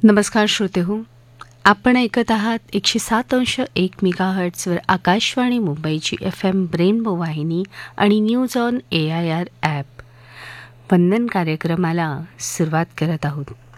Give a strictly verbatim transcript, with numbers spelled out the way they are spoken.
नमस्कार श्रोते हो, आपण ऐकत आहात एकशे सात अंश एक मेगा हर्ट्सवर आकाशवाणी मुंबईची एफ एम रेनबो वाहिनी आणि news on A I R app. वंदन कार्यक्रमाला सुरुवात करत आहोत.